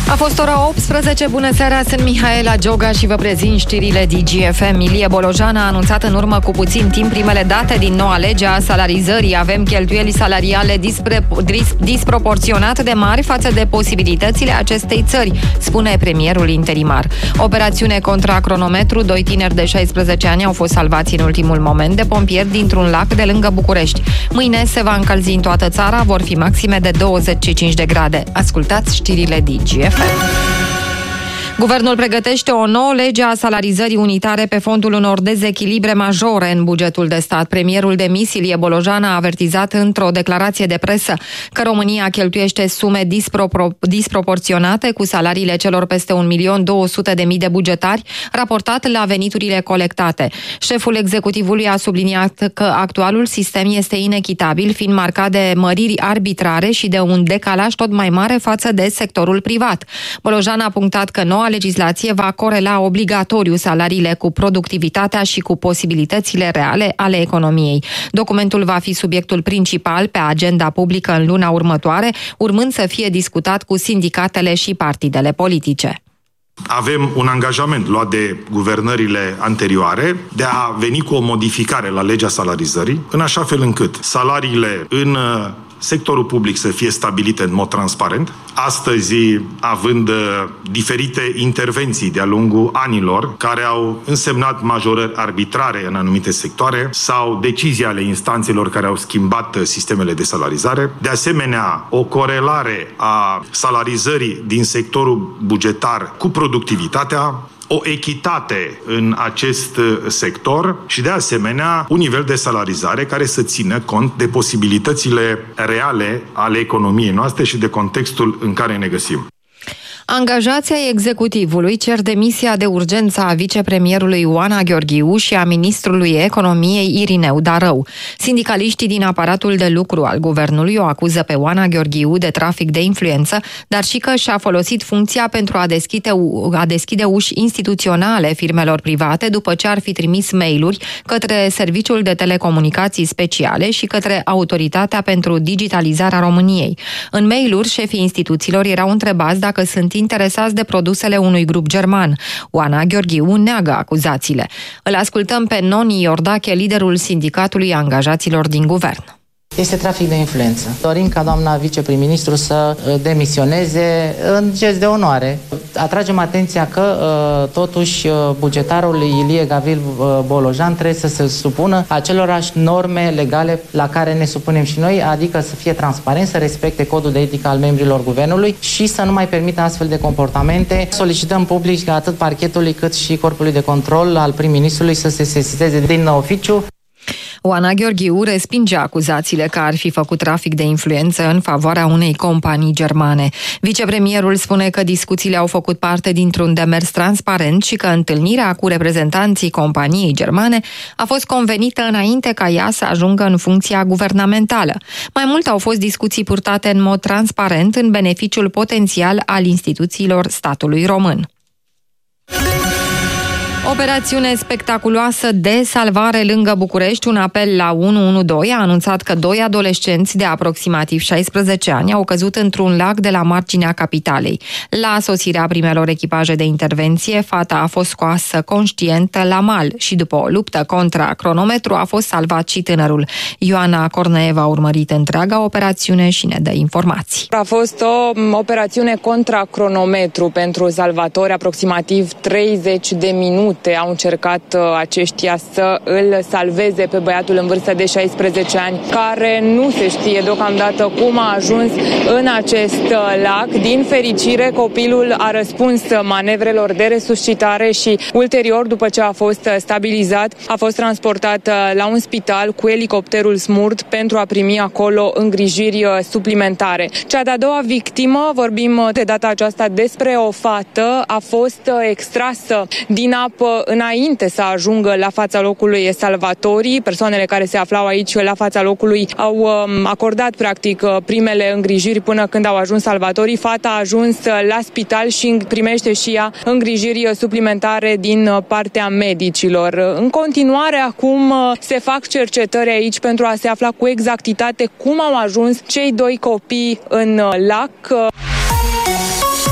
A fost ora 18, bună seara, sunt Mihaela Gioga și vă prezint știrile DGFM. Ilie Bolojan a anunțat în urmă cu puțin timp primele date din noua lege a salarizării. Avem cheltuieli salariale disproporționat de mari față de posibilitățile acestei țări, spune premierul interimar. Operațiune contra cronometru, 2 tineri de 16 ani au fost salvați în ultimul moment de pompieri dintr-un lac de lângă București. Mâine se va încălzi în toată țara, vor fi maxime de 25 de grade. Ascultați știrile DGFM. Guvernul pregătește o nouă lege a salarizării unitare pe fondul unor dezechilibre majore în bugetul de stat. Premierul demis Ilie Bolojan a avertizat într-o declarație de presă că România cheltuiește sume disproporționate cu salariile celor peste 1.200.000 de bugetari, raportat la veniturile colectate. Șeful executivului a subliniat că actualul sistem este inechitabil, fiind marcat de măriri arbitrare și de un decalaj tot mai mare față de sectorul privat. Bolojan a punctat că noua legislație va corela obligatoriu salariile cu productivitatea și cu posibilitățile reale ale economiei. Documentul va fi subiectul principal pe agenda publică în luna următoare, urmând să fie discutat cu sindicatele și partidele politice. Avem un angajament luat de guvernările anterioare de a veni cu o modificare la legea salarizării, în așa fel încât salariile în sectorul public să fie stabilite în mod transparent. Astăzi, având diferite intervenții de-a lungul anilor care au însemnat majorări arbitrare în anumite sectoare sau decizii ale instanțelor care au schimbat sistemele de salarizare, de asemenea, o corelare a salarizării din sectorul bugetar cu productivitatea, o echitate în acest sector și, de asemenea, un nivel de salarizare care să țină cont de posibilitățile reale ale economiei noastre și de contextul în care ne găsim. Angajații ai executivului cer demisia de urgență a vicepremierului Oana Gheorghiu și a ministrului economiei Irineu Darău. Sindicaliștii din aparatul de lucru al guvernului o acuză pe Oana Gheorghiu de trafic de influență, dar și că și-a folosit funcția pentru a deschide uși instituționale firmelor private după ce ar fi trimis mail-uri către Serviciul de Telecomunicații Speciale și către Autoritatea pentru Digitalizarea României. În mail-uri, șefii instituțiilor erau întrebați dacă sunt interesați de produsele unui grup german. Oana Gheorghiu neagă acuzațiile. Îl ascultăm pe Noni Iordache, liderul sindicatului angajaților din guvern. Este trafic de influență. Dorim ca doamna viceprim-ministru să demisioneze în gest de onoare. Atragem atenția că, totuși, bugetarul Ilie Gavril Bolojan trebuie să se supună acelorași norme legale la care ne supunem și noi, adică să fie transparent, să respecte codul de etică al membrilor guvernului și să nu mai permită astfel de comportamente. Solicităm public atât parchetului cât și corpului de control al prim-ministrului să se sesizeze din oficiu. Oana Gheorghiu respinge acuzațiile că ar fi făcut trafic de influență în favoarea unei companii germane. Vicepremierul spune că discuțiile au făcut parte dintr-un demers transparent și că întâlnirea cu reprezentanții companiei germane a fost convenită înainte ca ea să ajungă în funcția guvernamentală. Mai mult, au fost discuții purtate în mod transparent în beneficiul potențial al instituțiilor statului român. Operațiune spectaculoasă de salvare lângă București. Un apel la 112 a anunțat că 2 adolescenți de aproximativ 16 ani au căzut într-un lac de la marginea capitalei. La sosirea primelor echipaje de intervenție, fata a fost scoasă conștientă la mal și după o luptă contra cronometru a fost salvat și tânărul. Ioana Corneeva a urmărit întreaga operațiune și ne dă informații. A fost o operațiune contra cronometru pentru salvatori, aproximativ 30 de minute au încercat aceștia să îl salveze pe băiatul în vârstă de 16 ani, care nu se știe deocamdată cum a ajuns în acest lac. Din fericire, copilul a răspuns manevrelor de resuscitare și ulterior, după ce a fost stabilizat, a fost transportat la un spital cu elicopterul SMURD pentru a primi acolo îngrijiri suplimentare. Cea de-a doua victimă, vorbim de data aceasta despre o fată, a fost extrasă din apă înainte să ajungă la fața locului salvatorii. Persoanele care se aflau aici la fața locului au acordat practic primele îngrijiri până când au ajuns salvatorii. Fata a ajuns la spital și primește și ea îngrijiri suplimentare din partea medicilor. În continuare, acum se fac cercetări aici pentru a se afla cu exactitate cum au ajuns cei 2 copii în lac.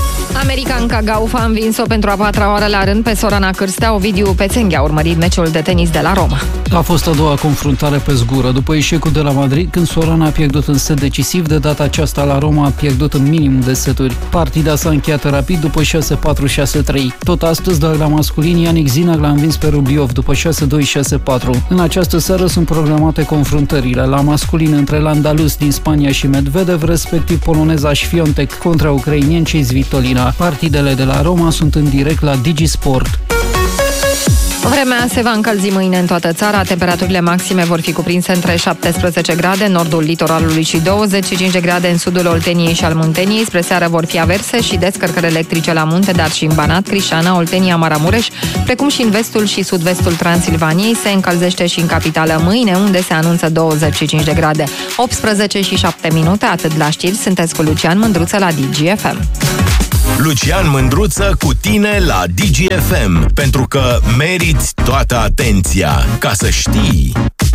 Americanca Gaufa a învins-o pentru a patra oară la rând pe Sorana Cârstea. Ovidiu Pețenghi a urmărit meciul de tenis de la Roma. A fost a doua confruntare pe zgură, după eșecul de la Madrid, când Sorana a pierdut în set decisiv. De data aceasta la Roma a pierdut în minimum de seturi. Partida s-a încheiat rapid după 6-4-6-3. Tot astăzi, dar la masculin, Yannick Sinner l-a învins pe Rubliov după 6-2-6-4. În această seară sunt programate confruntările la masculin între Landalus din Spania și Medvedev, respectiv poloneza Świątek contra ucrainieni Svitolina. Partidele de la Roma sunt în direct la Digisport. Vremea se va încălzi mâine în toată țara. Temperaturile maxime vor fi cuprinse între 17 grade în nordul litoralului și 25 de grade în sudul Olteniei și al Munteniei. Spre seară vor fi averse și descărcări electrice la munte, dar și în Banat, Crișana, Oltenia, Maramureș, precum și în vestul și sud-vestul Transilvaniei. Se încălzește și în capitală mâine, unde se anunță 25 de grade. 18 și 7 minute, atât la știri. Sunteți cu Lucian Mândruță la DGFM. Lucian Mândruță cu tine la DGFM, pentru că meriți toată atenția, ca să știi.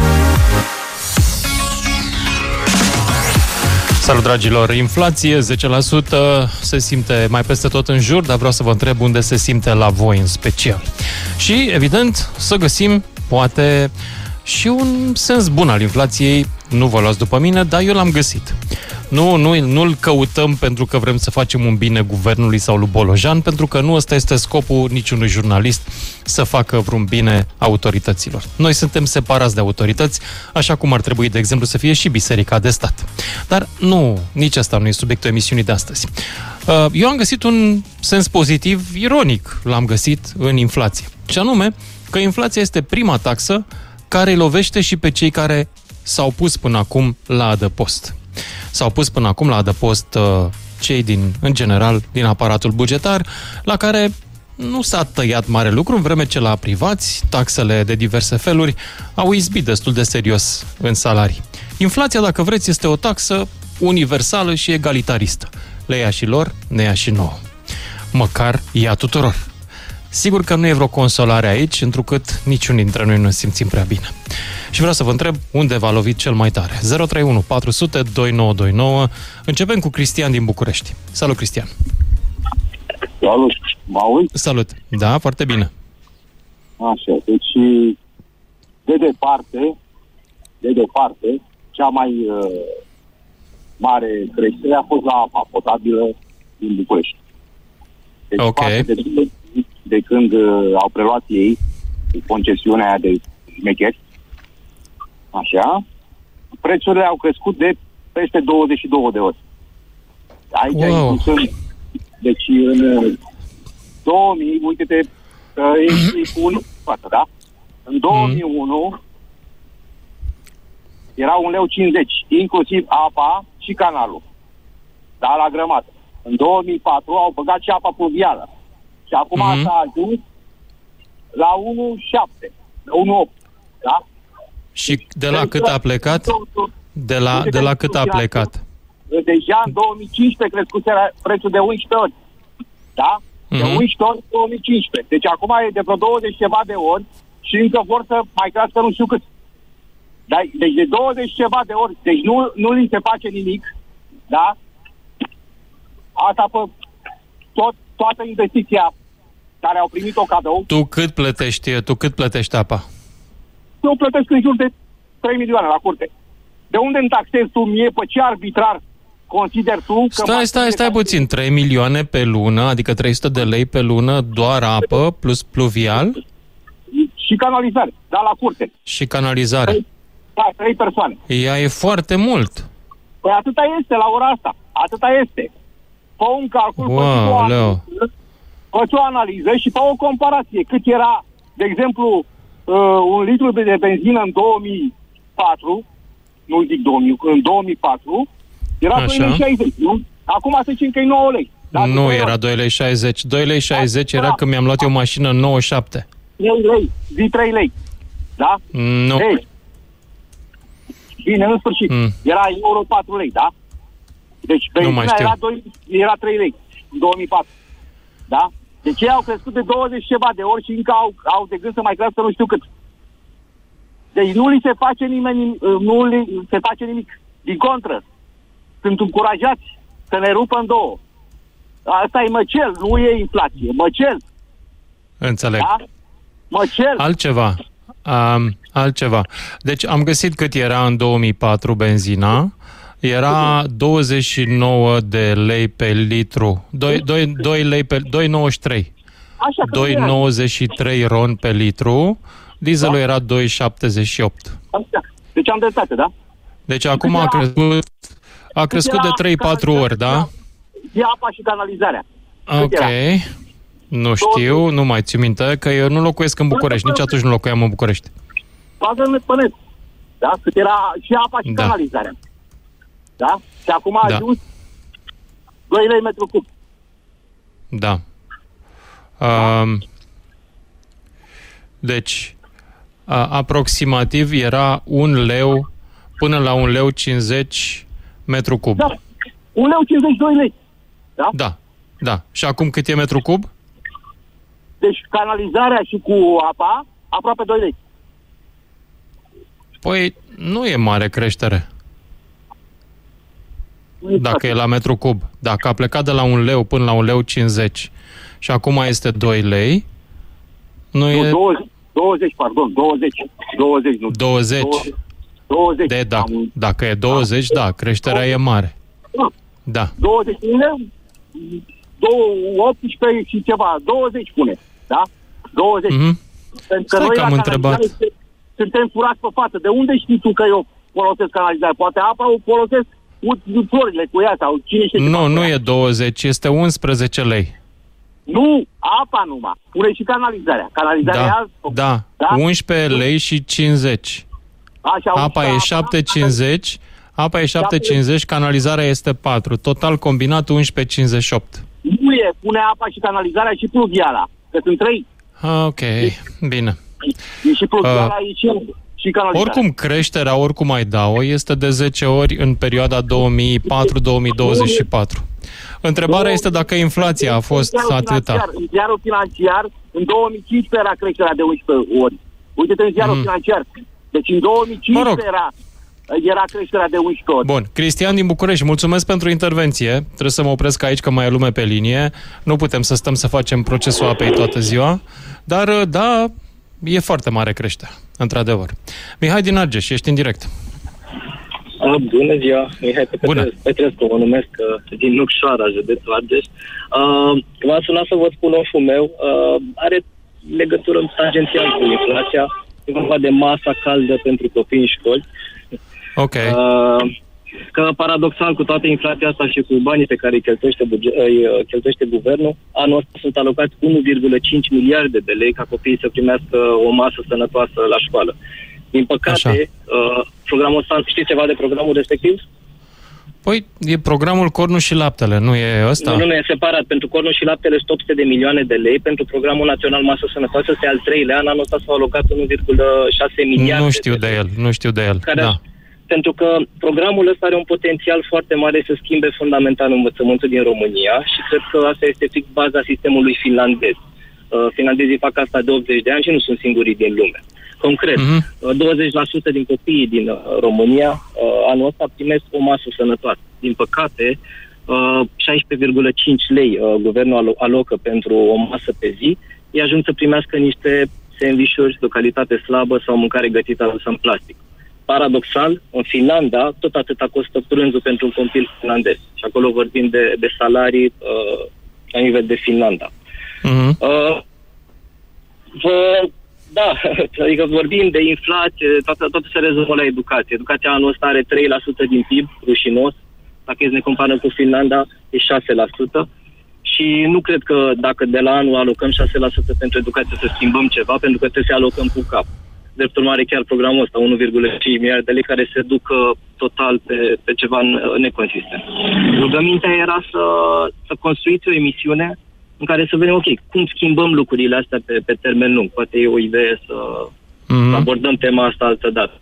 Salut, dragilor! Inflație 10%, se simte mai peste tot în jur, dar vreau să vă întreb unde se simte la voi în special. Și, evident, să găsim, poate, și un sens bun al inflației. Nu vă luați după mine, dar eu l-am găsit. Nu-l căutăm pentru că vrem să facem un bine guvernului sau lui Bolojan, pentru că nu ăsta este scopul niciunui jurnalist, să facă vreun bine autorităților. Noi suntem separați de autorități, așa cum ar trebui, de exemplu, să fie și Biserica de Stat. Dar nu, nici asta nu e subiectul emisiunii de astăzi. Eu am găsit un sens pozitiv, ironic, l-am găsit în inflație. Și anume că inflația este prima taxă care îi lovește și pe cei care s-au pus până acum la adăpost. S-au pus până acum la adăpost cei în general, din aparatul bugetar, la care nu s-a tăiat mare lucru, în vreme ce la privați, taxele de diverse feluri au izbit destul de serios în salarii. Inflația, dacă vreți, este o taxă universală și egalitaristă. Le ia și lor, ne ia și nouă. Măcar ea tuturor. Sigur că nu e vreo consolare aici, întrucât niciunul dintre noi nu ne simțim prea bine. Și vreau să vă întreb unde v-a lovit cel mai tare. 031 400 2929. Începem cu Cristian din București. Salut, Cristian! Salut! Mă auzi? Salut! Da, foarte bine. Așa, deci de departe, cea mai mare creștere a fost la apa potabilă din București. Deci ok. De când au preluat ei concesiunea aia de șmecheri, așa, prețurile au crescut de peste 22 de ori. Aici sunt, deci în 2000, uite-te, e cu unul față, da? În 2001 era 1,50 lei, inclusiv apa și canalul, da, la grămadă. În 2004 au băgat și apa pluvială. Și acum s-a ajuns la 1,7, 1,8, da? Și de la cât a plecat? De la cât a plecat? Deja în 2015 crescuse prețul de 11 ori, da? De 11 ori 2015. Deci acum e de vreo 20 ceva de ori și încă vor să mai crească nu știu cât. Deci de 20 ceva de ori, deci nu li se face nimic, da? Asta pe toată investiția care au primit-o cadou. Tu cât plătești apa? Eu plătesc în jur de 3 milioane la curte. De unde îmi taxezi tu mie? Pe ce arbitrar consider tu că... Stai puțin. 3 milioane pe lună, adică 300 de lei pe lună, doar apă plus pluvial? Și canalizare, da, la curte. Și canalizare. Da, 3 persoane. Ea e foarte mult. Păi atâta este la ora asta. Atâta este. Fă un calcul, fă o analiză și fă o comparație. Cât era, de exemplu, un litru de benzină în 2004, nu zic 2000, în 2004, era 2,60 lei, nu? Acum se zicem că e 9 lei. Nu era 2,60 lei. 2,60 lei era când mi-am luat eu mașină în 97. 3 lei, zi 3 lei. Da? Nu. Hey. Bine, în sfârșit. Era euro 4 lei, da? Deci benzina era 3 lei în 2004. Da? Deci ei au crescut de 20 ceva de ori și încă au de gând să mai crească nu știu cât. Deci nu li se face nimic. Din contră, sunt încurajați să ne rupă în două. Asta e măcel, nu e inflație. Măcel. Înțeleg. Da? Măcel. Altceva. Deci am găsit cât era în 2004 benzina. Era 29 de lei pe litru. 2 lei pe 2,93. 2,93 RON pe litru. Dieselul era 2,78. Deci am dreptate, da? Deci acum a crescut de 3-4 ori, da? E apa și canalizarea. Ok. Nu știu, nu mai țin minte, că eu nu locuiesc în București. Nici atunci nu locuiam în București. Bază-ne păneți. Da? Cât era și apa și canalizarea. Da? Și acum a ajuns 2 lei metru cub. Da. Deci, aproximativ era 1 leu până la 1 leu 50 metru cub. Da. 1 leu 50, 2 lei. Da? Da. Și acum cât e metru cub? Deci canalizarea și cu apa, aproape 2 lei. Păi, nu e mare creștere. Dacă e la metru cub. Dacă a plecat de la 1 leu până la 1 leu 50 și acum este 2 lei, nu e... 20, pardon, 20, nu. 20. Dacă e 20, da, creșterea e mare. Da. 20 lei, 18 și ceva, 20 pune, da? 20. Pentru că noi am întrebat. Suntem furați pe față. De unde știi tu că eu folosesc canalizarea? Poate apa o folosesc florile cu ea sau cine știe. Nu e 20, este 11 lei. Nu, apa numai. Pune și canalizarea. Canalizarea da, 11 lei și 50. Apa e 7,50. Apa e 7,50, canalizarea este 4. Total combinat 11,58. Nu e, pune apa și canalizarea și pluviala. Că sunt 3. Ok, bine. E și pluviala, e și canalizarea. Oricum, creșterea, oricum ai da-o, este de 10 ori în perioada 2004-2024. Întrebarea este dacă inflația a fost atâta. În ziarul financiar, în 2015 era creșterea de 11 ori. Uite-te în ziarul financiar. Deci în 2015 era creșterea de 11 ori. Bun. Cristian din București, mulțumesc pentru intervenție. Trebuie să mă opresc aici, că mai e lume pe linie. Nu putem să stăm să facem procesul apei toată ziua. Dar, da, e foarte mare creșterea, într-adevăr. Mihai din Argeș, ești în direct. Bună ziua, Mihai Petrescu, mă numesc, din Nucșoara, județul Argeș. V-am sunat să vă spun oful meu. Are legătură tangențial cu inflația. E vorba de masa caldă pentru copii în școli. Ok. Că paradoxal, cu toată inflația asta și cu banii pe care îi cheltuiește guvernul, anul ăsta sunt alocați 1,5 miliarde de lei ca copiii să primească o masă sănătoasă la școală. Din păcate, programul ăsta, știți ceva de programul respectiv? Păi, e programul Cornul și Laptele, nu e ăsta? Nu, e separat. Pentru Cornul și Laptele sunt 800 de milioane de lei. Pentru programul național Masă Sănătoasă este al 3-lea an. Anul ăsta s-au alocat 1,6 miliarde. Nu știu de el. Pentru că programul ăsta are un potențial foarte mare să schimbe fundamental învățământul din România și cred că asta este fix baza sistemului finlandez. Finlandezii fac asta de 80 de ani și nu sunt singurii din lume. Concret, 20% din copiii din România anul ăsta primesc o masă sănătoasă. Din păcate, 16,5 lei guvernul alocă pentru o masă pe zi, ei ajung să primească niște sandvișuri de o calitate slabă sau mâncare gătită adusă în plastic. Paradoxal, în Finlanda, tot atâta costă prânzul pentru un copil finlandez. Și acolo vorbim de salarii la nivel de Finlanda. Da, adică vorbim de inflație, totul se rezolvă la educație. Educația anul ăsta are 3% din PIB, rușinos. Dacă ne comparăm cu Finlanda, e 6%. Și nu cred că dacă de la anul alocăm 6% pentru educație să schimbăm ceva, pentru că trebuie să alocăm cu cap. Drept urmare, chiar programul ăsta, 1,5 miliarde de lei, care se ducă total pe ceva neconsistent. Rugămintea era să construiți o emisiune în care să vedem, ok, cum schimbăm lucrurile astea pe termen lung. Poate e o idee să abordăm tema asta altă dată.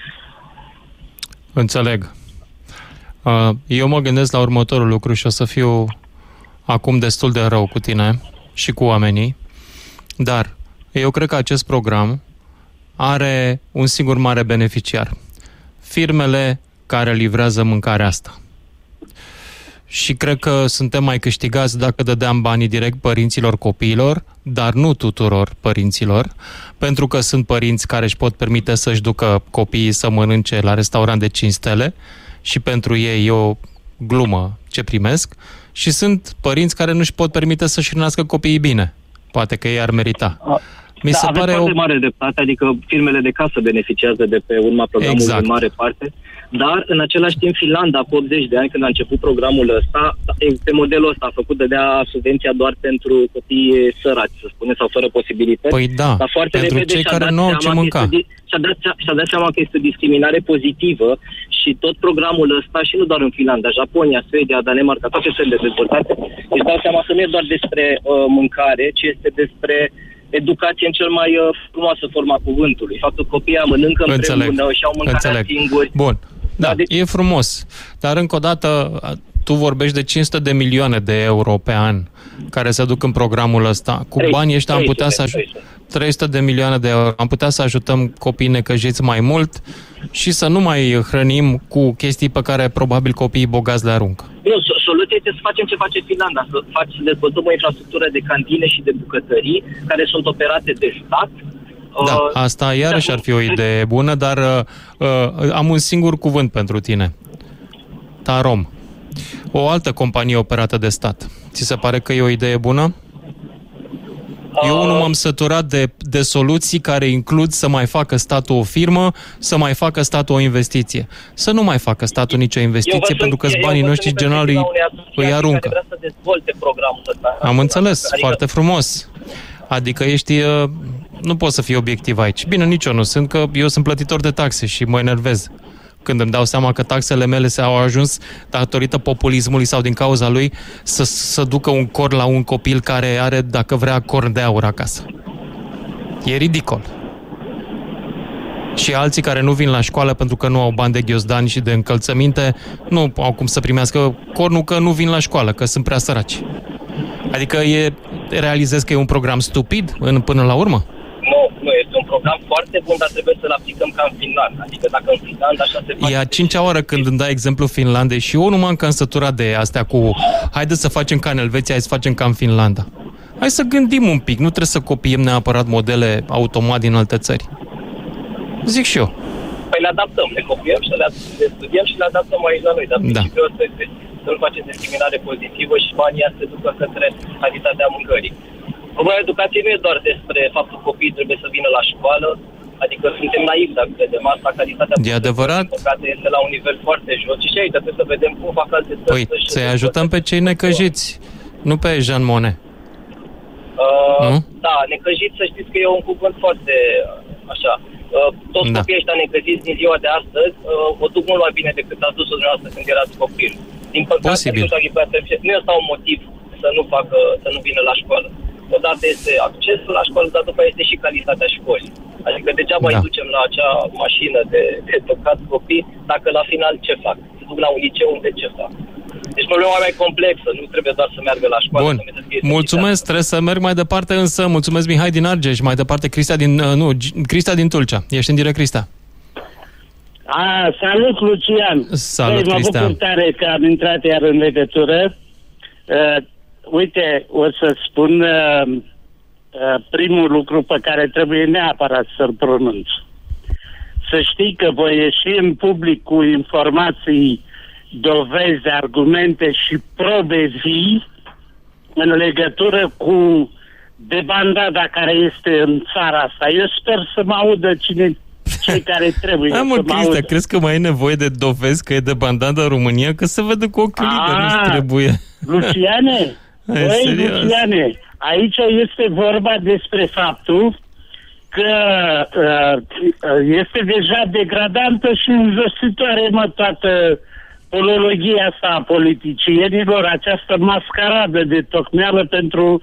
Înțeleg. Eu mă gândesc la următorul lucru și o să fiu acum destul de rău cu tine și cu oamenii, dar eu cred că acest program are un singur mare beneficiar. Firmele care livrează mâncarea asta. Și cred că suntem mai câștigați dacă dădeam banii direct părinților copiilor, dar nu tuturor părinților, pentru că sunt părinți care își pot permite să-și ducă copiii să mănânce la restaurant de 5 stele și pentru ei e o glumă ce primesc, și sunt părinți care nu își pot permite să-și hrănească copiii bine. Poate că ei ar merita. Mi se pare foarte mare dreptate, adică firmele de casă beneficiază de pe urma programului în mare parte, dar în același timp Finlanda, cu 80 de ani, când a început programul ăsta, pe modelul ăsta a făcut, dădea subvenția doar pentru copii săraci, să spunem, sau fără posibilități. Păi da, dar foarte pentru repede cei care nu au ce mânca. Și-a dat seama că este o discriminare pozitivă și tot programul ăsta, și nu doar în Finlanda, Japonia, Suedia, Danemarca, toate țările dezvoltate, își dau seama că nu e doar despre mâncare, ci este despre educație în cel mai frumoasă forma cuvântului. Faptul că copiii mănâncă împreună și au mâncarea singuri. Bun. Da, e frumos. Dar încă o dată, tu vorbești de 500 de milioane de euro pe an care se duc în programul ăsta. Cu banii ăștia am putea să 300 de milioane de euro. Am putea să ajutăm copiii necăjiți mai mult și să nu mai hrănim cu chestii pe care probabil copiii bogați le aruncă. Nu, soluția este să facem ce face Finlanda, să dezvoltăm o infrastructură de cantine și de bucătării care sunt operate de stat. Da, asta iarăși ar fi o idee bună, dar am un singur cuvânt pentru tine. Tarom. O altă companie operată de stat. Ți se pare că e o idee bună? Eu nu m-am săturat de soluții care includ să mai facă statul o firmă, să mai facă statul o investiție. Să nu mai facă statul nicio investiție, pentru că banii noștri general îi aruncă. Am înțeles, foarte frumos. Adică nu poți să fii obiectiv aici. Bine, nici eu nu sunt, că eu sunt plătitor de taxe și mă enervez când îmi dau seama că taxele mele au ajuns datorită populismului sau din cauza lui să ducă un corn la un copil care are, dacă vrea, corn de aur acasă. E ridicol. Și alții care nu vin la școală pentru că nu au bani de ghiozdani și de încălțăminte, nu au cum să primească cornul că nu vin la școală, că sunt prea săraci. Adică realizez că e un program stupid până la urmă? Nu, este un program foarte bun, dar trebuie să-l aplicăm ca în Finlanda. Adică dacă în Finlanda așa se face... E a 5-a oară când îmi dai exemplu Finlandei și eu nu m-am cam săturat de astea cu haideți să facem ca în Elveția, hai să facem ca în Finlanda. Hai să gândim un pic, nu trebuie să copiem neapărat modele automat din alte țări. Zic și eu. Păi le adaptăm, le copiem și le studiem și le adaptăm aici la noi, dar principiul ăsta este să nu facem discriminare pozitivă și banii se ducă către calitatea mâncării. Problema educației nu e doar despre faptul că copiii trebuie să vină la școală, adică suntem naivi dacă credem asta, calitatea educației este la un nivel foarte jos și aici trebuie să vedem cum fac alte țări. Păi să-i ajutăm pe cei necăjiți, nu pe Jean Monnet. Da, necăjiți, să știți că e un cuvânt foarte așa. Toți copiii ăștia necăjiți din ziua de astăzi o duc mult mai bine decât ați dus-o dumneavoastră când erați copil. Din păcate, nu este un motiv să nu vină la școală. Odată este accesul la școală, dar după este și calitatea școlii. Adică degeaba îi ducem la acea mașină de tocat copii, dacă la final ce fac? Se duc la un liceu unde ce fac? Deci problema mai complexă, nu trebuie doar să meargă la școală. Bun, mulțumesc, trebuie să merg mai departe, însă mulțumesc Mihai din Argeș, mai departe Crista din Tulcea. Ești în direct, Crista. Salut, Lucian! Salut, Crista! Mă bucur tare că am intrat iar în legătură. Uite, o să spun primul lucru pe care trebuie neapărat să-l pronunț. Să știi că voi ieși în public cu informații, dovezi, argumente și probe vii în legătură cu debandada care este în țara asta. Eu sper să mă audă cei care trebuie să mă audă. Crezi că mai e nevoie de dovezi că e debandada în România? Că se vede cu ochii liberi, nu trebuie. Luciane, Luciane, aici este vorba despre faptul că este deja degradantă și înjositoare toată polologia asta a politicienilor, această mascaradă de tocmeală pentru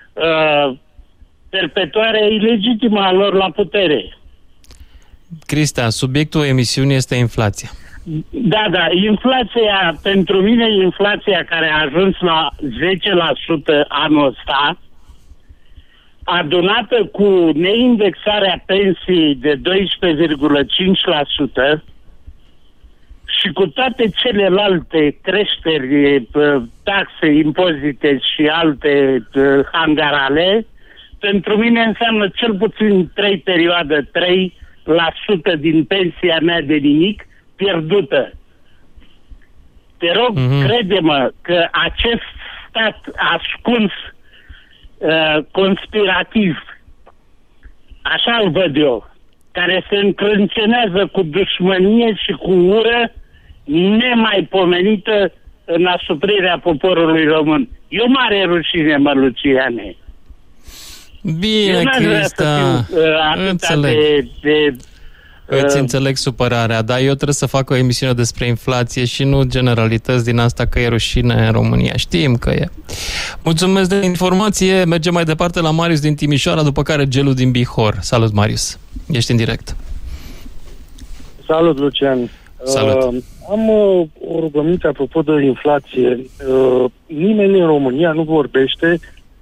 perpetuarea ilegitimă a lor la putere. Crista, subiectul emisiunii este inflația. Da, inflația, pentru mine inflația care a ajuns la 10% anul ăsta, adunată cu neindexarea pensiei de 12,5% și cu toate celelalte creșteri, taxe, impozite și alte hangarale, pentru mine înseamnă cel puțin 3 perioade, 3% din pensia mea de nimic pierdută. Te rog, crede-mă că acest stat ascuns, conspirativ, așa îl văd eu, care se încrâncenează cu dușmănie și cu ură nemaipomenită în asuprirea poporului român. E o mare rușine, mă, Luciane. Bine, Crista, înțeleg. Îți înțeleg supărarea, dar eu trebuie să fac o emisiune despre inflație și nu generalități din asta că e rușine în România. Știm că e. Mulțumesc de informație. Mergem mai departe la Marius din Timișoara, după care Gelu din Bihor. Salut, Marius. Ești în direct. Salut, Lucian. Salut. Am o rugăminte apropo de inflație. Nimeni în România nu vorbește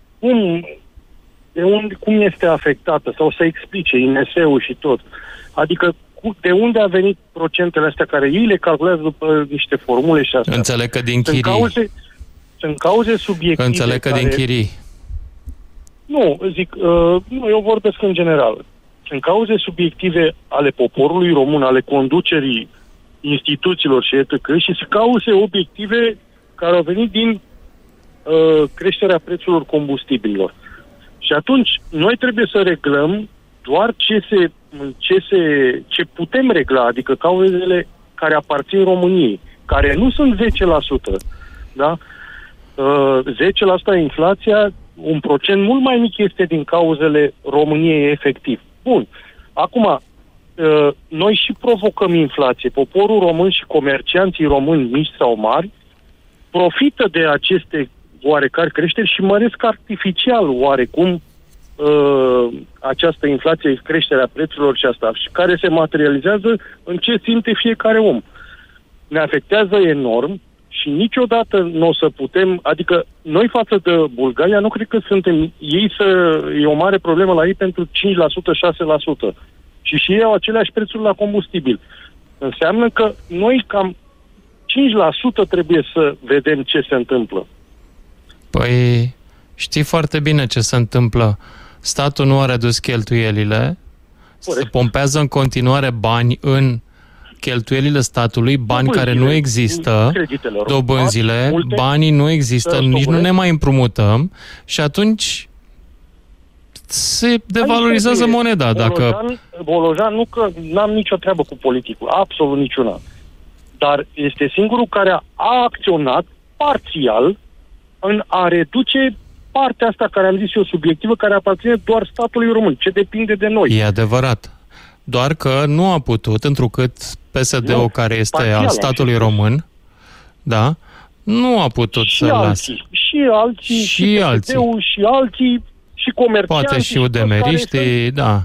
cum este afectată sau să explice INS-ul și tot. Adică de unde a venit procentele astea care ei le calculează după niște formule și astea. Înțeleg că din chirii. Sunt cauze subiective. Înțeleg că din chirii. Nu, zic, nu, eu vorbesc în general. Sunt cauze subiective ale poporului român, ale conducerii instituțiilor și etc. și sunt cauze obiective care au venit din creșterea prețurilor combustibililor. Și atunci, noi trebuie să reglăm doar ce putem regla, adică cauzele care aparțin României, care nu sunt 10%, da? 10% inflația, un procent mult mai mic este din cauzele României efectiv. Bun. Acum, noi și provocăm inflație. Poporul român și comercianții români, mici sau mari, profită de aceste oarecare creșteri și măresc artificial oarecum această inflație, creșterea prețurilor și asta, și care se materializează în ce simte fiecare om. Ne afectează enorm și niciodată nu o să putem, adică noi față de Bulgaria nu cred că suntem, e o mare problemă la ei pentru 5%, 6%. Și ei au aceleași prețuri la combustibil. Înseamnă că noi cam 5% trebuie să vedem ce se întâmplă. Păi știi foarte bine ce se întâmplă. Statul nu a redus cheltuielile, se pompează în continuare bani în cheltuielile statului, bani care nu există, dobânzile, banii nu există, nici nu ne mai împrumutăm și atunci se devalorizează moneda. Bolojan, nu că n-am nicio treabă cu politicul, absolut niciuna. Dar este singurul care a acționat parțial în a reduce partea asta care am zis eu subiectivă, care aparține doar statului român, ce depinde de noi. E adevărat. Doar că nu a putut, întrucât PSD-ul care este al statului român, da, nu a putut să lase. Și alții, și PSD-ul, și alții, și comercianții. Poate și udemeriștii, da.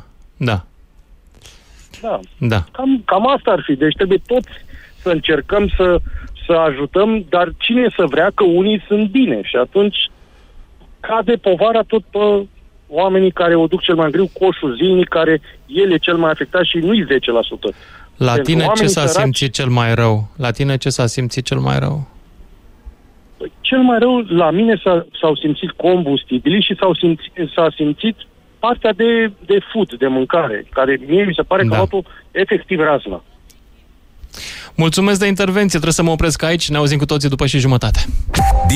Cam asta ar fi. Deci trebuie toți să încercăm să ajutăm, dar cine să vrea că unii sunt bine și atunci cade povara tot pe oamenii care o duc cel mai greu, coșul zilnic, care el e cel mai afectat și nu-i 10%. La tine ce s-a simțit cel mai rău? La tine ce s-a simțit cel mai rău? Cel mai rău la mine s-au simțit combustibilii și s-a simțit partea de food, de mâncare, care mie mi se pare că a luat-o efectiv razna. Mulțumesc de intervenție, trebuie să mă opresc aici, ne auzim cu toții după 6:30.